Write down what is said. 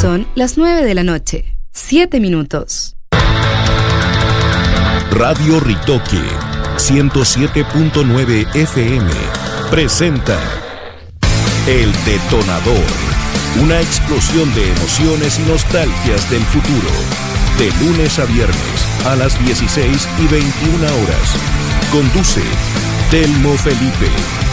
Son las 9 de la noche, 7 minutos. Radio Ritoque 107.9 FM presenta El Detonador, una explosión de emociones y nostalgias del futuro. De lunes a viernes a las 16 y 21 horas. Conduce Telmo Felipe.